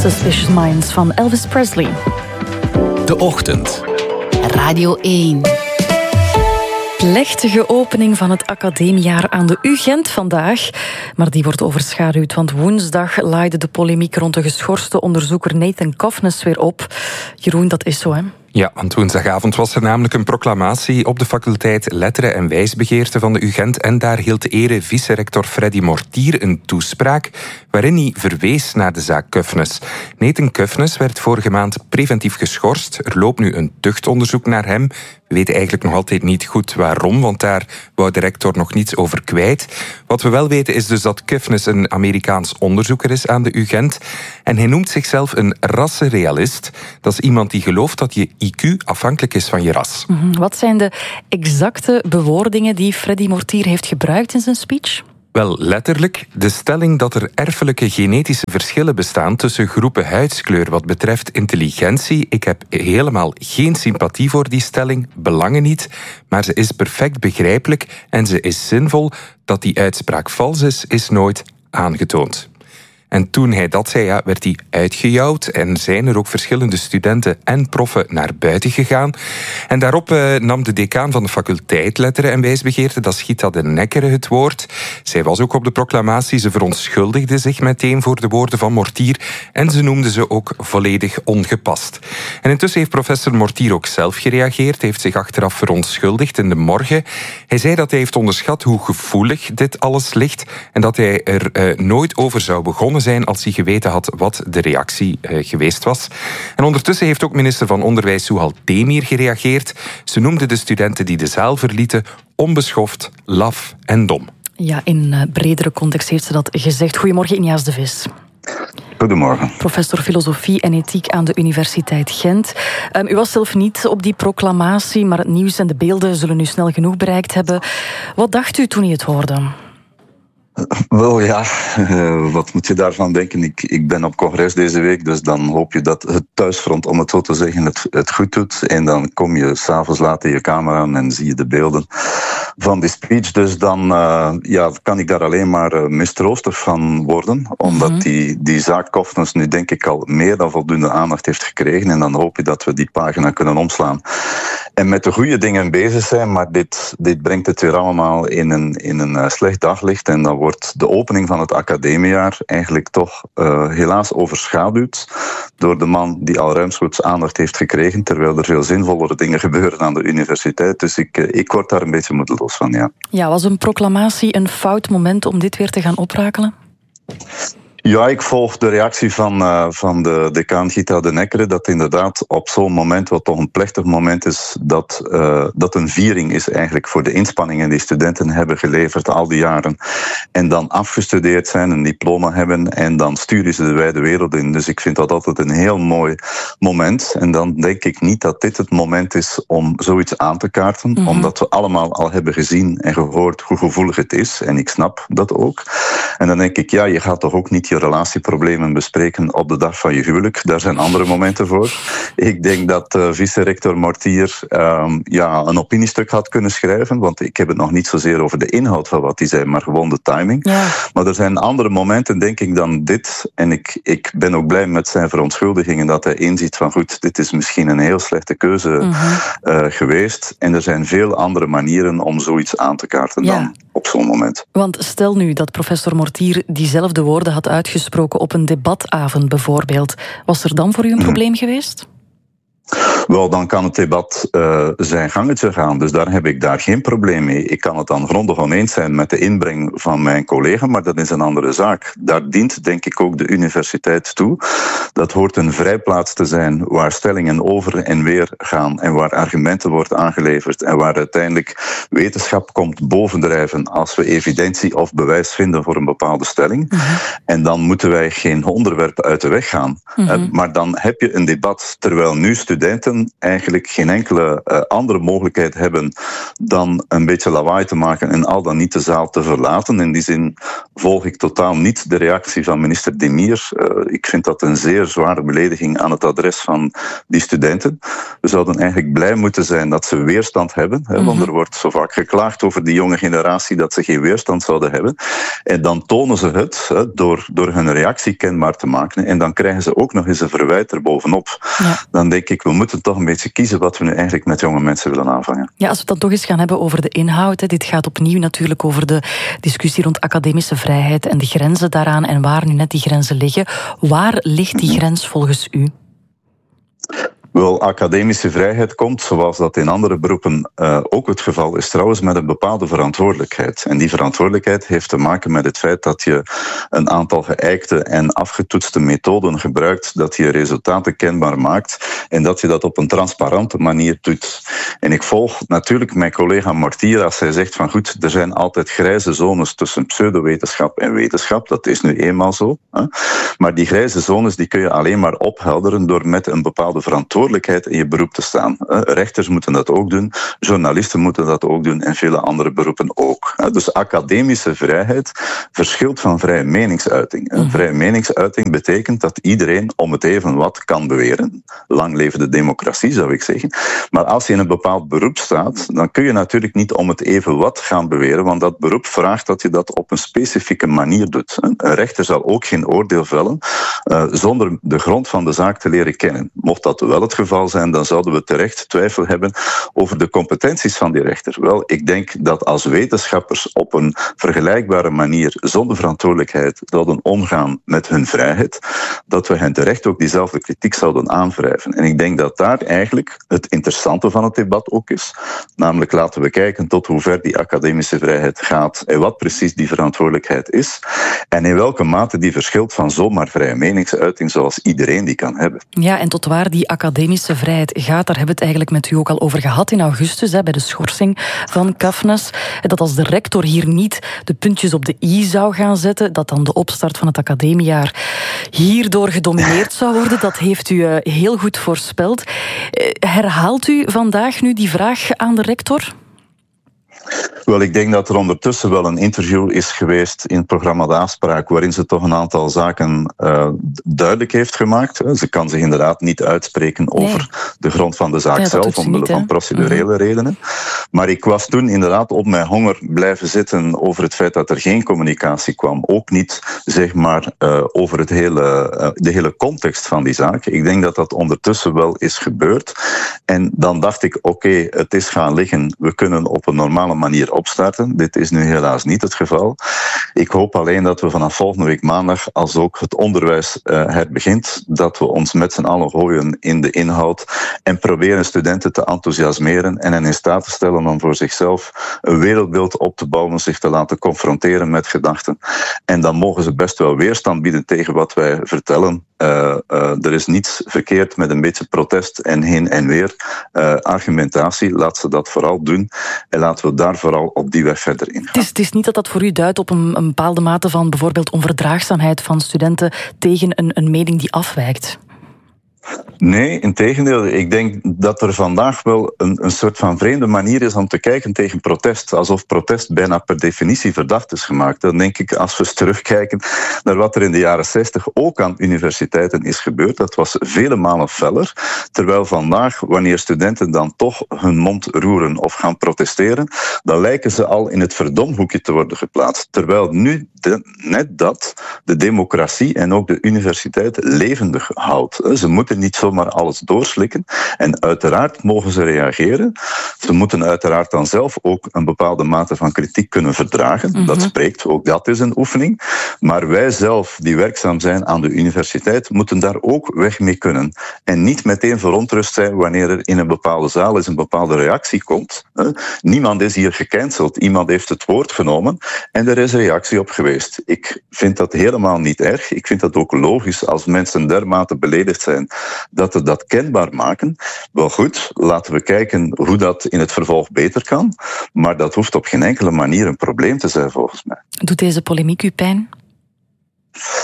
Suspicious Minds van Elvis Presley. De Ochtend. Radio 1. Plechtige opening van het academiejaar aan de UGent vandaag. Maar die wordt overschaduwd, want woensdag laaide de polemiek rond de geschorste onderzoeker Nathan Kofnes weer op. Jeroen, dat is zo, hè? Ja, want woensdagavond was er namelijk een proclamatie op de faculteit Letteren en Wijsbegeerte van de UGent en daar hield de ere vice-rector Freddy Mortier een toespraak waarin hij verwees naar de zaak Kofnes. Nathan Kofnes werd vorige maand preventief geschorst. Er loopt nu een tuchtonderzoek naar hem. We weten eigenlijk nog altijd niet goed waarom, want daar wou de rector nog niets over kwijt. Wat we wel weten is dus dat Kofnes een Amerikaans onderzoeker is aan de UGent. En hij noemt zichzelf een rassenrealist. Dat is iemand die gelooft dat je IQ afhankelijk is van je ras. Wat zijn de exacte bewoordingen die Freddy Mortier heeft gebruikt in zijn speech? Wel, letterlijk de stelling dat er erfelijke genetische verschillen bestaan tussen groepen huidskleur wat betreft intelligentie. Ik heb helemaal geen sympathie voor die stelling, belangen niet, maar ze is perfect begrijpelijk en ze is zinvol. Dat die uitspraak vals is nooit aangetoond. En toen hij dat zei, werd hij uitgejouwd en zijn er ook verschillende studenten en proffen naar buiten gegaan. En daarop nam de decaan van de faculteit Letteren en Wijsbegeerte, dat is Gita de Neckere, het woord. Zij was ook op de proclamatie, ze verontschuldigde zich meteen voor de woorden van Mortier en ze noemde ze ook volledig ongepast. En intussen heeft professor Mortier ook zelf gereageerd, heeft zich achteraf verontschuldigd in de morgen. Hij zei dat hij heeft onderschat hoe gevoelig dit alles ligt en dat hij er nooit over zou begonnen zijn als hij geweten had wat de reactie geweest was. En ondertussen heeft ook minister van Onderwijs Suhal Demir gereageerd. Ze noemde de studenten die de zaal verlieten onbeschoft, laf en dom. Ja, in bredere context heeft ze dat gezegd. Goedemorgen, Injaas de Vis. Goedemorgen. Professor filosofie en ethiek aan de Universiteit Gent. U was zelf niet op die proclamatie, maar het nieuws en de beelden zullen u snel genoeg bereikt hebben. Wat dacht u toen u het hoorde? Wel ja, wat moet je daarvan denken? Ik ben op congres deze week, dus dan hoop je dat het thuisfront, om het zo te zeggen, het goed doet. En dan kom je 's avonds laat in je kamer aan en zie je de beelden van die speech. Dus dan kan ik daar alleen maar mistroostig van worden. Omdat die zaak Kofnes nu denk ik al meer dan voldoende aandacht heeft gekregen. En dan hoop je dat we die pagina kunnen omslaan. En met de goede dingen bezig zijn, maar dit brengt het weer allemaal in een slecht daglicht. En dan wordt de opening van het academiejaar eigenlijk toch helaas overschaduwd door de man die al ruimschoots aandacht heeft gekregen, terwijl er veel zinvollere dingen gebeuren aan de universiteit. Dus ik word daar een beetje moedeloos van, ja. Ja, was een proclamatie een fout moment om dit weer te gaan oprakelen? Ja, ik volg de reactie van de decaan Gita de Neckere, dat inderdaad op zo'n moment, wat toch een plechtig moment is, dat een viering is eigenlijk voor de inspanningen die studenten hebben geleverd al die jaren. En dan afgestudeerd zijn, een diploma hebben en dan sturen ze de wijde wereld in. Dus ik vind dat altijd een heel mooi moment. En dan denk ik niet dat dit het moment is om zoiets aan te kaarten, omdat we allemaal al hebben gezien en gehoord hoe gevoelig het is. En ik snap dat ook. En dan denk ik, ja, je gaat toch ook niet je relatieproblemen bespreken op de dag van je huwelijk. Daar zijn andere momenten voor. Ik denk dat vice-rector Mortier een opiniestuk had kunnen schrijven, want ik heb het nog niet zozeer over de inhoud van wat hij zei, maar gewoon de timing. Ja. Maar er zijn andere momenten, denk ik, dan dit. En ik ben ook blij met zijn verontschuldigingen dat hij inziet van goed, dit is misschien een heel slechte keuze geweest. En er zijn veel andere manieren om zoiets aan te kaarten dan op zo'n moment. Want stel nu dat professor Mortier diezelfde woorden had uitgesproken op een debatavond bijvoorbeeld. Was er dan voor u een probleem geweest? Wel, dan kan het debat zijn gangetje gaan. Dus daar heb ik geen probleem mee. Ik kan het dan grondig oneens zijn met de inbreng van mijn collega, maar dat is een andere zaak. Daar dient, denk ik, ook de universiteit toe. Dat hoort een vrijplaats te zijn waar stellingen over en weer gaan en waar argumenten worden aangeleverd en waar uiteindelijk wetenschap komt bovendrijven als we evidentie of bewijs vinden voor een bepaalde stelling. En dan moeten wij geen onderwerp uit de weg gaan. Maar dan heb je een debat, terwijl nu studenten eigenlijk geen enkele andere mogelijkheid hebben dan een beetje lawaai te maken en al dan niet de zaal te verlaten. In die zin volg ik totaal niet de reactie van minister Demir. Ik vind dat een zeer zware belediging aan het adres van die studenten. We zouden eigenlijk blij moeten zijn dat ze weerstand hebben, want er wordt zo vaak geklaagd over die jonge generatie dat ze geen weerstand zouden hebben. En dan tonen ze het door hun reactie kenbaar te maken en dan krijgen ze ook nog eens een verwijt erbovenop. Ja. Dan denk ik, we moeten toch een beetje kiezen wat we nu eigenlijk met jonge mensen willen aanvangen. Ja, als we het dan toch eens gaan hebben over de inhoud. Dit gaat opnieuw natuurlijk over de discussie rond academische vrijheid en de grenzen daaraan en waar nu net die grenzen liggen. Waar ligt die grens volgens u? Wel, academische vrijheid komt, zoals dat in andere beroepen ook het geval is trouwens, met een bepaalde verantwoordelijkheid. En die verantwoordelijkheid heeft te maken met het feit dat je een aantal geëikte en afgetoetste methoden gebruikt, dat je resultaten kenbaar maakt en dat je dat op een transparante manier doet. En ik volg natuurlijk mijn collega Mortier als hij zegt van goed, er zijn altijd grijze zones tussen pseudowetenschap en wetenschap. Dat is nu eenmaal zo. Maar die grijze zones die kun je alleen maar ophelderen door met een bepaalde verantwoordelijkheid in je beroep te staan. Rechters moeten dat ook doen, journalisten moeten dat ook doen en vele andere beroepen ook. Dus academische vrijheid verschilt van vrije meningsuiting. Vrije meningsuiting betekent dat iedereen om het even wat kan beweren. Lang leven de democratie, zou ik zeggen. Maar als je in een bepaald beroep staat, dan kun je natuurlijk niet om het even wat gaan beweren, want dat beroep vraagt dat je dat op een specifieke manier doet. Een rechter zal ook geen oordeel vellen zonder de grond van de zaak te leren kennen. Mocht dat wel het geval zijn, dan zouden we terecht twijfel hebben over de competenties van die rechter. Wel, ik denk dat als wetenschappers op een vergelijkbare manier zonder verantwoordelijkheid zouden omgaan met hun vrijheid, dat we hen terecht ook diezelfde kritiek zouden aanwrijven. En ik denk dat daar eigenlijk het interessante van het debat ook is. Namelijk laten we kijken tot hoe ver die academische vrijheid gaat en wat precies die verantwoordelijkheid is en in welke mate die verschilt van zomaar vrije meningsuiting zoals iedereen die kan hebben. Ja, en tot waar die academische vrijheid gaat, daar hebben we het eigenlijk met u ook al over gehad in augustus, bij de schorsing van Cafnes. Dat als de rector hier niet de puntjes op de i zou gaan zetten, dat dan de opstart van het academiejaar hierdoor gedomineerd zou worden. Dat heeft u heel goed voorspeld. Herhaalt u vandaag nu die vraag aan de rector? Wel, ik denk dat er ondertussen wel een interview is geweest in het programma De Afspraak, waarin ze toch een aantal zaken duidelijk heeft gemaakt. Ze kan zich inderdaad niet uitspreken over de grond van de zaak zelf, omwille van procedurele redenen. Maar ik was toen inderdaad op mijn honger blijven zitten over het feit dat er geen communicatie kwam. Ook niet, zeg maar, over de hele context van die zaak. Ik denk dat dat ondertussen wel is gebeurd. En dan dacht ik, oké, het is gaan liggen. We kunnen op een normale manier opstarten. Dit is nu helaas niet het geval. Ik hoop alleen dat we vanaf volgende week maandag, als ook het onderwijs herbegint, dat we ons met z'n allen gooien in de inhoud en proberen studenten te enthousiasmeren en hen in staat te stellen om voor zichzelf een wereldbeeld op te bouwen, zich te laten confronteren met gedachten. En dan mogen ze best wel weerstand bieden tegen wat wij vertellen. Er is niets verkeerd met een beetje protest en heen en weer argumentatie. Laat ze dat vooral doen en laten we daar vooral op die weg verder in gaan. Het is niet dat voor u duidt op een bepaalde mate van bijvoorbeeld onverdraagzaamheid van studenten tegen een mening die afwijkt? Nee, integendeel. Ik denk dat er vandaag wel een soort van vreemde manier is om te kijken tegen protest. Alsof protest bijna per definitie verdacht is gemaakt. Dan denk ik, als we eens terugkijken naar wat er in de jaren 60 ook aan universiteiten is gebeurd, dat was vele malen feller. Terwijl vandaag, wanneer studenten dan toch hun mond roeren of gaan protesteren, dan lijken ze al in het verdomhoekje te worden geplaatst. Terwijl nu net dat de democratie en ook de universiteit levendig houdt. Ze moeten niet zomaar alles doorslikken. En uiteraard mogen ze reageren. Ze moeten uiteraard dan zelf ook een bepaalde mate van kritiek kunnen verdragen. Dat spreekt, ook dat is een oefening. Maar wij zelf, die werkzaam zijn aan de universiteit, moeten daar ook weg mee kunnen. En niet meteen verontrust zijn wanneer er in een bepaalde zaal eens een bepaalde reactie komt. Niemand is hier gecanceld. Iemand heeft het woord genomen en er is een reactie op geweest. Ik vind dat helemaal niet erg. Ik vind dat ook logisch als mensen dermate beledigd zijn dat we dat kenbaar maken. Wel goed, laten we kijken hoe dat in het vervolg beter kan. Maar dat hoeft op geen enkele manier een probleem te zijn, volgens mij. Doet deze polemiek u pijn?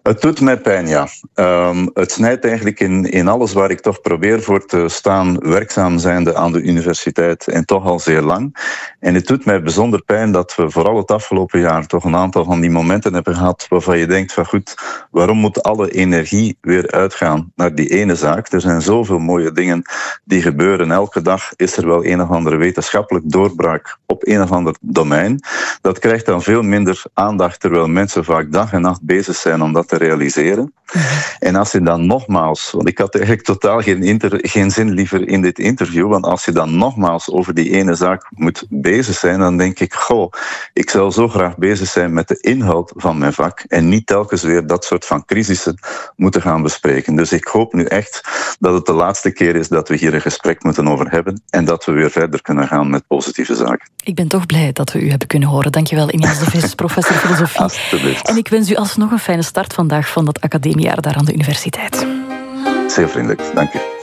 Het doet mij pijn, ja. Het snijdt eigenlijk in alles waar ik toch probeer voor te staan, werkzaam zijnde aan de universiteit en toch al zeer lang. En het doet mij bijzonder pijn dat we vooral het afgelopen jaar toch een aantal van die momenten hebben gehad waarvan je denkt van goed, waarom moet alle energie weer uitgaan naar die ene zaak? Er zijn zoveel mooie dingen die gebeuren. Elke dag is er wel een of andere wetenschappelijk doorbraak op een of ander domein. Dat krijgt dan veel minder aandacht, terwijl mensen vaak dag en nacht bezig zijn om dat te realiseren. En als je dan nogmaals, want ik had eigenlijk totaal geen zin liever in dit interview, want als je dan nogmaals over die ene zaak moet bezig zijn, dan denk ik, ik zou zo graag bezig zijn met de inhoud van mijn vak en niet telkens weer dat soort van crisissen moeten gaan bespreken. Dus ik hoop nu echt dat het de laatste keer is dat we hier een gesprek moeten over hebben en dat we weer verder kunnen gaan met positieve zaken. Ik ben toch blij dat we u hebben kunnen horen. Dankjewel, Inias de Vis, professor filosofie. Alsjeblieft. En ik wens u alsnog een fijne start vandaag van dat academiejaar daar aan de universiteit. Zeer vriendelijk, dank u.